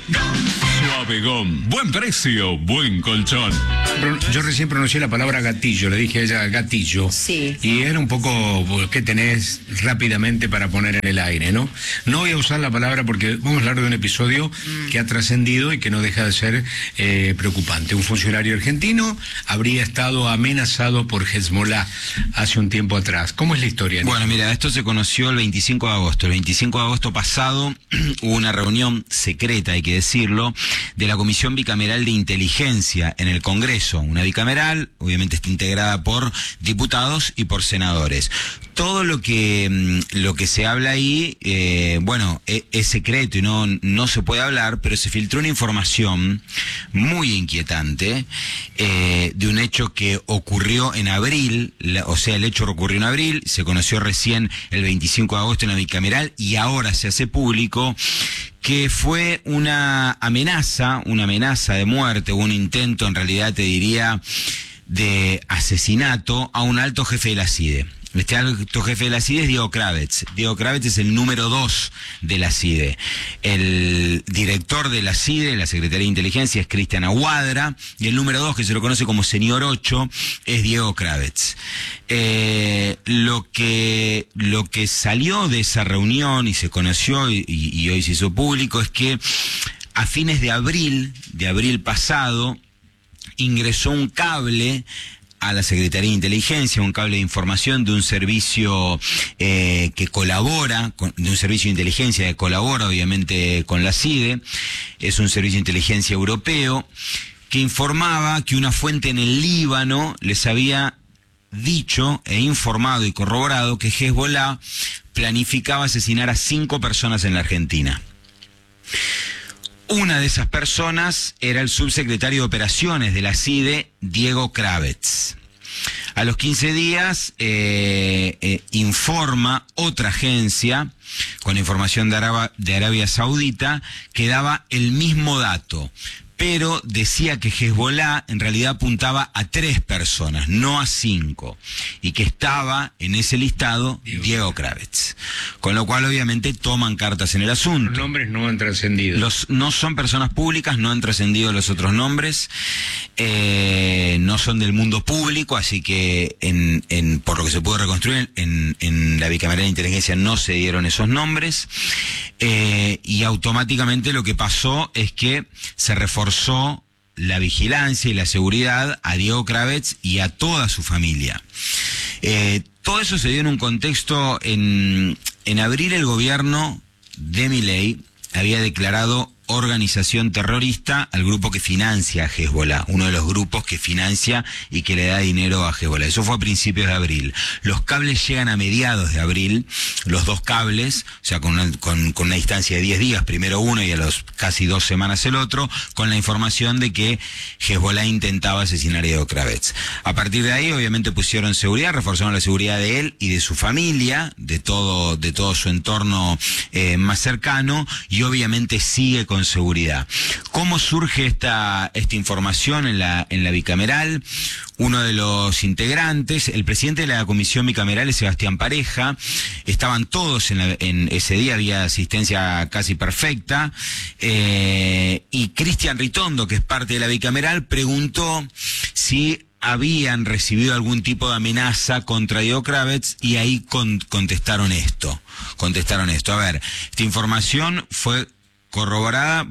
Suavegón, buen precio, buen colchón. Yo recién pronuncié la palabra gatillo, le dije a ella gatillo. Sí. Y era un poco, ¿qué tenés rápidamente para poner en el aire, no? No voy a usar la palabra porque vamos a hablar de un episodio que ha trascendido y que no deja de ser preocupante. Un funcionario argentino habría estado amenazado por Hezbollah hace un tiempo atrás. ¿Cómo es la historia? Bueno, mira, esto se conoció el 25 de agosto. El 25 de agosto pasado hubo una reunión secreta, hay que decirlo, de la Comisión Bicameral de Inteligencia en el Congreso. Una bicameral, obviamente está integrada por diputados y por senadores. Todo lo que se habla ahí, es secreto y no se puede hablar, pero se filtró una información muy inquietante de un hecho que ocurrió en abril, el hecho ocurrió en abril, se conoció recién el 25 de agosto en la bicameral y ahora se hace público, que fue una amenaza de muerte, un intento, en realidad te diría, de asesinato a un alto jefe de la CIDE. Este alto jefe de la CIDE es Diego Kravetz. Diego Kravetz es el número 2 de la CIDE. El director de la CIDE, la Secretaría de Inteligencia, es Cristian Aguadra, y el número 2, que se lo conoce como Señor 8, es Diego Kravetz. Lo que salió de esa reunión y se conoció y hoy se hizo público es que a fines de abril pasado, ingresó un cable a la Secretaría de Inteligencia, un cable de información de un servicio que colabora, de un servicio de inteligencia que colabora obviamente con la CIDE, es un servicio de inteligencia europeo, que informaba que una fuente en el Líbano les había dicho e informado y corroborado que Hezbollah planificaba asesinar a 5 personas en la Argentina. Una de esas personas era el subsecretario de Operaciones de la CIDE, Diego Kravetz. A los 15 días informa otra agencia, con información de Arabia Saudita, que daba el mismo dato, pero decía que Hezbollah en realidad apuntaba a 3 personas, no a 5, y que estaba en ese listado Diego Kravetz. Con lo cual obviamente toman cartas en el asunto. Los nombres no han trascendido. No son personas públicas, no han trascendido los otros nombres, no son del mundo público, así que por lo que se pudo reconstruir, en la Bicameral de Inteligencia no se dieron esos nombres, y automáticamente lo que pasó es que se reforzó la vigilancia y la seguridad a Diego Kravetz y a toda su familia. Todo eso se dio en un contexto, en abril el gobierno de Milei había declarado organización terrorista al grupo que financia a Hezbollah, uno de los grupos que financia y que le da dinero a Hezbollah. Eso fue a principios de abril. Los cables llegan a mediados de abril, los 2 cables, o sea, con una distancia de 10 días, primero uno y a los casi 2 semanas el otro, con la información de que Hezbollah intentaba asesinar a Diego Kravetz. A partir de ahí, obviamente, pusieron seguridad, reforzaron la seguridad de él y de su familia, de todo su entorno más cercano, y obviamente sigue con seguridad. ¿Cómo surge esta información en la bicameral? Uno de los integrantes, el presidente de la Comisión Bicameral es Sebastián Pareja, estaban todos en ese día, había asistencia casi perfecta, y Cristian Ritondo, que es parte de la bicameral, preguntó si habían recibido algún tipo de amenaza contra Diego Kravetz, y ahí contestaron esto. A ver, esta información fue corroborada.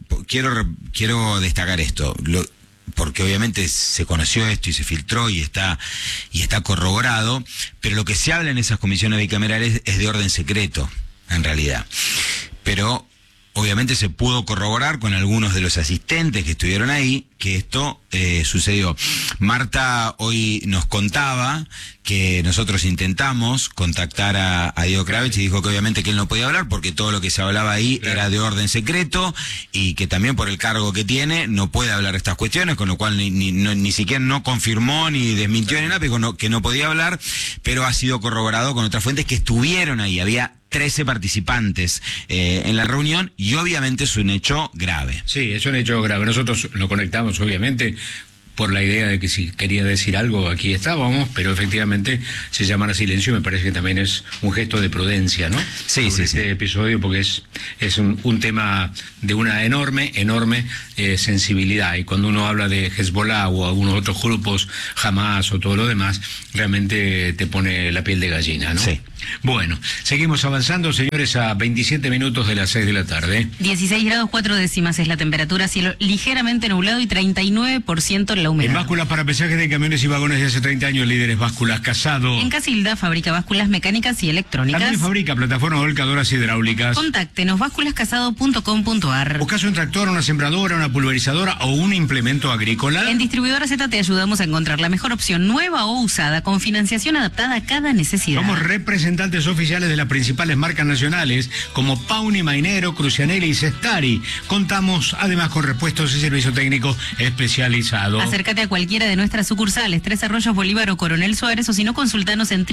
Quiero destacar esto, porque obviamente se conoció esto y se filtró y está corroborado, pero lo que se habla en esas comisiones bicamerales es de orden secreto, en realidad. Pero obviamente se pudo corroborar con algunos de los asistentes que estuvieron ahí que esto sucedió. Marta hoy nos contaba que nosotros intentamos contactar a Diego Kravetz y dijo que obviamente que él no podía hablar porque todo lo que se hablaba ahí era de orden secreto y que también por el cargo que tiene no puede hablar de estas cuestiones, con lo cual ni siquiera no confirmó ni desmintió ni nada, pero que no podía hablar, pero ha sido corroborado con otras fuentes que estuvieron ahí. Había 13 participantes en la reunión y obviamente es un hecho grave. Sí, es un hecho grave. Nosotros lo conectamos obviamente por la idea de que si quería decir algo aquí estábamos, pero efectivamente se llamara silencio, me parece que también es un gesto de prudencia, ¿no? Sí, Sobre sí, este episodio, porque es un tema de una enorme sensibilidad, y cuando uno habla de Hezbollah o algunos otros grupos, Hamas o todo lo demás, realmente te pone la piel de gallina, ¿no? Sí. Bueno, seguimos avanzando, señores, a 27 minutos de las 6 de la tarde. 16 grados 4 décimas es la temperatura, cielo ligeramente nublado y 39% la humedad. En básculas para pesajes de camiones y vagones de hace 30 años, líderes básculas Casado. En Casilda fabrica básculas mecánicas y electrónicas. También fabrica plataformas volcadoras hidráulicas. Contáctenos básculascasado.com.ar. ¿Buscas un tractor, una sembradora, una pulverizadora o un implemento agrícola? En Distribuidora Z te ayudamos a encontrar la mejor opción, nueva o usada, con financiación adaptada a cada necesidad. Somos representantes oficiales de las principales marcas nacionales como Pauni, Mainero, Crucianelli y Cestari. Contamos además con repuestos y servicio técnico especializado. Acércate a cualquiera de nuestras sucursales, Tres Arroyos, Bolívar o Coronel Suárez, o si no, consultanos en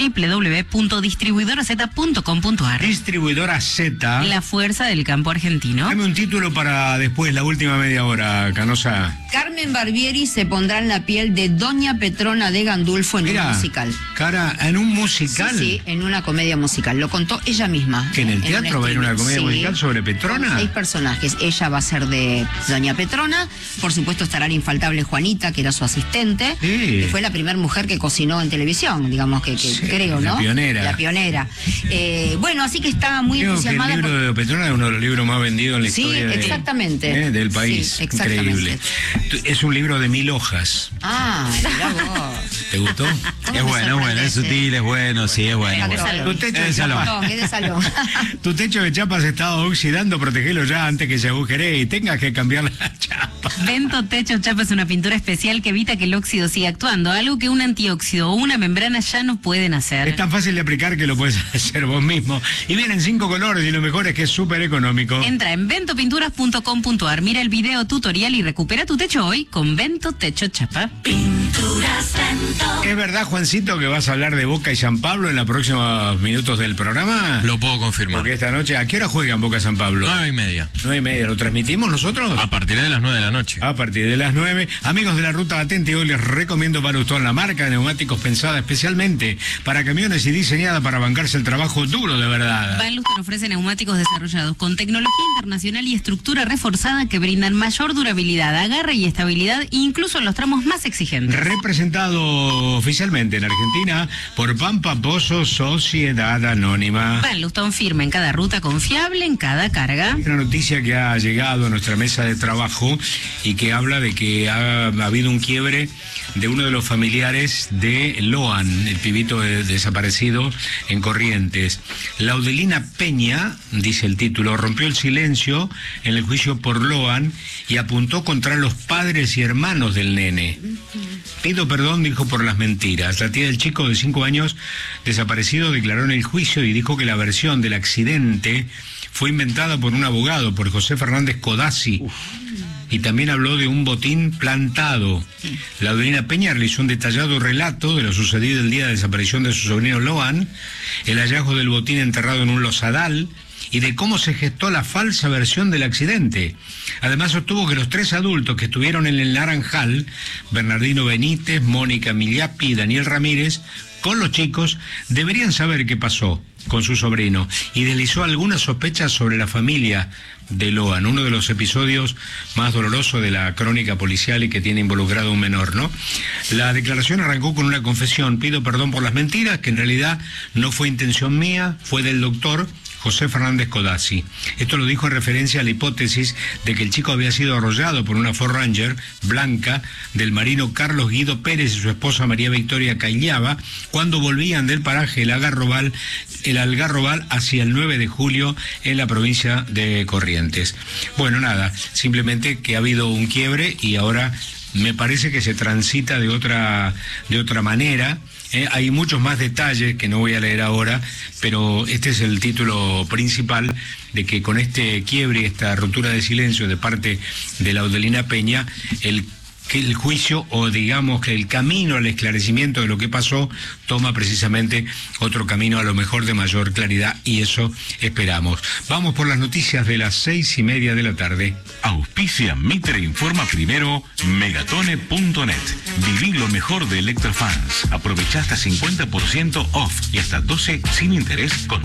www.distribuidoraz.com.ar. Distribuidora Z. La fuerza del campo argentino. Dame un título para después, la última media hora, Canosa. Carmen Barbieri se pondrá en la piel de Doña Petrona de Gandulfo en un musical. Cara, ¿en un musical? Sí, en una comedia musical. Lo contó ella misma. ¿Que en el teatro va a ir una comedia musical sobre Petrona? 6 personajes. Ella va a ser de Doña Petrona. Por supuesto estará la infaltable Juanita, que era su asistente. Sí. Que fue la primera mujer que cocinó en televisión, digamos que Sí, creo, ¿no? la pionera. La pionera. Bueno, así que está muy Creo que entusiasmada. el libro de Petrona es uno de los libros más vendidos en la Sí, historia exactamente. del país. Sí, exactamente. Increíble. Es un libro de 1000 hojas. Ah, mirá vos. ¿Te gustó? ¿Cómo Es me bueno, sorprende es sutil, es bueno, sí, es bueno. Venga, salón. Tu techo de Es salón. chapa. No, que de salón. Tu techo de chapa se está oxidando, protegelo ya antes que se agujeree y tengas que cambiar la chapa. Vento Techo Chapa es una pintura especial que evita que el óxido siga actuando, algo que un antióxido o una membrana ya no pueden hacer. Es tan fácil de aplicar que lo puedes hacer vos mismo. Y vienen 5 colores y lo mejor es que es súper económico. Entra en ventopinturas.com.ar, mira el video tutorial y recupera tu techo hoy con Vento Techo Chapa. ¿Es verdad, Juancito, que vas a hablar de Boca y San Pablo en los próximos minutos del programa? Lo puedo confirmar. Porque esta noche, ¿a qué hora juegan Boca y San Pablo? 9:30. 9:30. ¿Lo transmitimos nosotros? A partir de las 9 de la noche. A partir de las 9. Amigos de la Ruta Atenti, hoy les recomiendo para usted la marca de neumáticos pensada especialmente para camiones y diseñada para bancarse el trabajo duro de verdad. Van Luster ofrece neumáticos desarrollados con tecnología internacional y estructura reforzada que brindan mayor durabilidad, agarre y estabilidad, incluso en los tramos más exigentes. Representado oficialmente en Argentina por Pampa Pozo Sociedad Anónima. Van Luston firme en cada ruta, confiable en cada carga. Una noticia que ha llegado a nuestra mesa de trabajo y que habla de que ha habido un quiebre de uno de los familiares de Loan, el pibito desaparecido en Corrientes. Laudelina Peña, dice el título, rompió el silencio en el juicio por Loan y apuntó contra los padres y hermanos del nene. Pido perdón, dijo, por las mentiras. La tía del chico de 5 años desaparecido declaró en el juicio y dijo que la versión del accidente fue inventada por un abogado, por José Fernández Codazzi. Y también habló de un botín plantado. Laudelina Peña realizó un detallado relato de lo sucedido el día de desaparición de su sobrino Loan, el hallazgo del botín enterrado en un losadal y de cómo se gestó la falsa versión del accidente. Además sostuvo que los 3 adultos que estuvieron en el Naranjal, Bernardino Benítez, Mónica Migliappi y Daniel Ramírez, con los chicos, deberían saber qué pasó con su sobrino y deslizó algunas sospechas sobre la familia de Loan, uno de los episodios más dolorosos de la crónica policial y que tiene involucrado a un menor, ¿no? La declaración arrancó con una confesión: pido perdón por las mentiras, que en realidad no fue intención mía, fue del doctor José Fernández Codazzi. Esto lo dijo en referencia a la hipótesis de que el chico había sido arrollado por una Ford Ranger blanca del marino Carlos Guido Pérez y su esposa María Victoria Caillaba cuando volvían del paraje El Algarrobal hacia el 9 de julio en la provincia de Corrientes. Bueno, nada, simplemente que ha habido un quiebre y ahora me parece que se transita de otra manera. Hay muchos más detalles que no voy a leer ahora, pero este es el título principal de que con este quiebre y esta ruptura de silencio de parte de Laudelina Peña, el que el juicio o digamos que el camino al esclarecimiento de lo que pasó toma precisamente otro camino a lo mejor de mayor claridad y eso esperamos. Vamos por las noticias de las 6:30 de la tarde. Auspicia Mitre Informa Primero, Megatone.net. Viví lo mejor de Electrofans. Aprovecha hasta 50% off y hasta 12 sin interés con